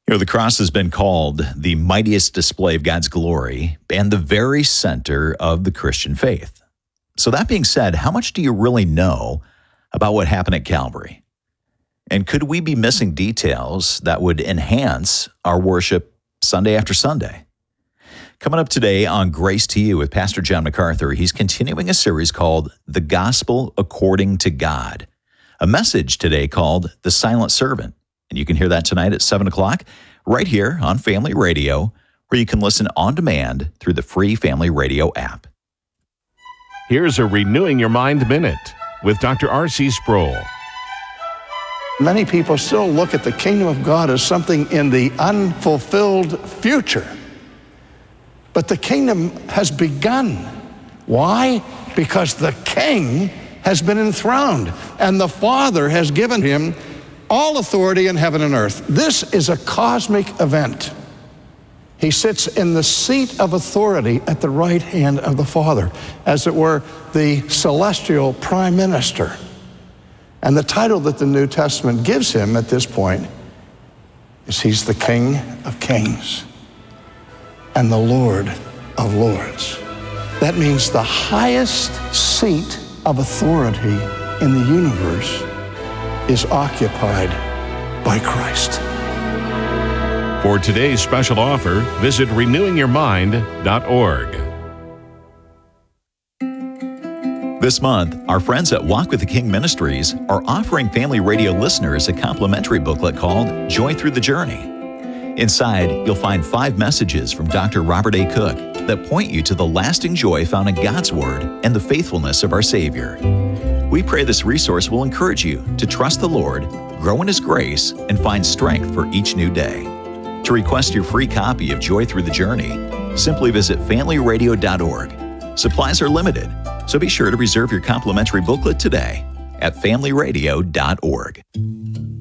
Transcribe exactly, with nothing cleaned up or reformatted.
You know, the cross has been called the mightiest display of God's glory and the very center of the Christian faith. So that being said, how much do you really know about what happened at Calvary? And could we be missing details that would enhance our worship Sunday after Sunday? Coming up today on Grace to You with Pastor John MacArthur, he's continuing a series called The Gospel According to God, a message today called The Silent Servant. And you can hear that tonight at seven o'clock right here on Family Radio, where you can listen on demand through the free Family Radio app. Here's a Renewing Your Mind Minute with Doctor R C Sproul. Many people still look at the kingdom of God as something in the unfulfilled future. But the kingdom has begun. Why? Because the king has been enthroned, and the Father has given him all authority in heaven and earth. This is a cosmic event. He sits in the seat of authority at the right hand of the Father, as it were the celestial prime minister. And the title that the New Testament gives him at this point is he's the King of Kings and the Lord of Lords. That means the highest seat of authority in the universe is occupied by Christ. For today's special offer, visit renewing your mind dot org. This month, our friends at Walk with the King Ministries are offering Family Radio listeners a complimentary booklet called Joy Through the Journey. Inside, you'll find five messages from Doctor Robert A. Cook that point you to the lasting joy found in God's Word and the faithfulness of our Savior. We pray this resource will encourage you to trust the Lord, grow in His grace, and find strength for each new day. To request your free copy of Joy Through the Journey, simply visit family radio dot org. Supplies are limited, so be sure to reserve your complimentary booklet today at family radio dot org.